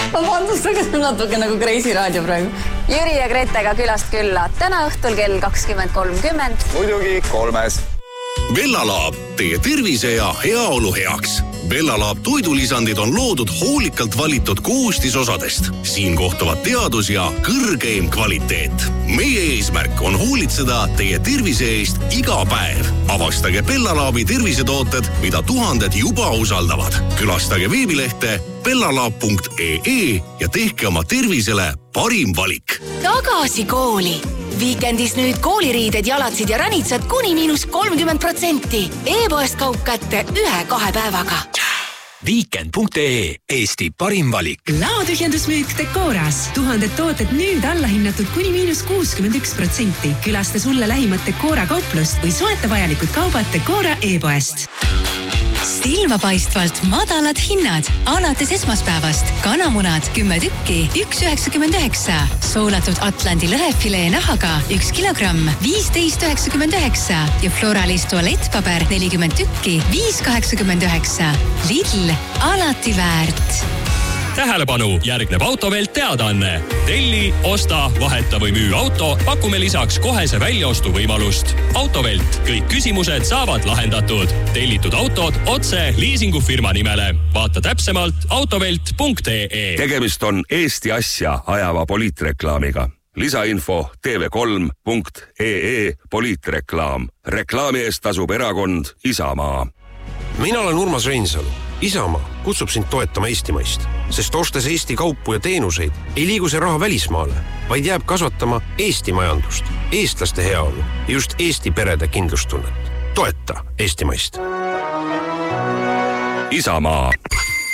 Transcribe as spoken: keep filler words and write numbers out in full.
Vabandust, aga see on natuke nagu Kreisi raadio praegu. Jüri ja Gretega külast külla. Täna õhtul kell kakskümmend kolmkümmend. Muidugi kolmes. Bellalaab, teie tervise ja heaolu heaks. Bellalaab toidulisandid on loodud hoolikalt valitud koostisosadest. Siin kohtuvad teadus ja kõrgeim kvaliteet. Meie eesmärk on hoolitseda teie tervise eest iga päev. Avastage Bellalaabi tervisetooted, mida tuhanded juba usaldavad. Külastage veebilehte bellalaab punkt ee ja tehke oma tervisele parim valik. Tagasi kooli! Viikendis nüüd kooliriided, jalatsid ja ranitsad kuni miinus kolmkümmend protsenti. E-poest kaup kätte ühe-kahe päevaga. Viikend punkt ee, Eesti parim valik. Laotühjendusmüük Decoras. Tuhanded tooted nüüd allahinnatud kuni miinus kuuskümmend üks protsenti. Külasta sulle lähimat Decora kauplust või soeta vajalikud kaubad Decora e-poest. Silmapaistvalt madalad hinnad. Alates esmaspäevast kanamunad kümme tükki, üks üheksakümmend üheksa. Soolatud Atlandi lõhefilee nahaga üks kilogramm, viisteist üheksakümmend üheksa. Ja Floralis tualettpaber nelikümmend tükki, viis kaheksakümmend üheksa. Lidl, alati väärt. Tähelepanu, järgneb Autovelt teadaanne. Telli, osta, vaheta või müü auto, pakume lisaks kohese väljaostu võimalust. Autovelt, kõik küsimused saavad lahendatud. Tellitud autod otse liisingufirma nimele. Vaata täpsemalt autovelt punkt ee. Tegemist on Eesti asja ajava poliitreklaamiga. Lisainfo T V kolm punkt ee poliitreklaam. Reklaami eest tasub erakond Isamaa. Mina olen Urmas Reinsalu. Isamaa kutsub sind toetama Eestimaist, sest ostes Eesti kaupu ja teenuseid ei liigu see raha välismaale, vaid jääb kasvatama Eesti majandust, eestlaste heaolu ja just Eesti perede kindlustunnet. Toeta Eestimaist. Isamaa.